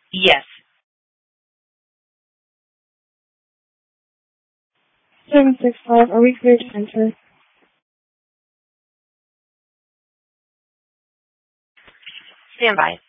Yes. 765, are we clear to enter? Stand by.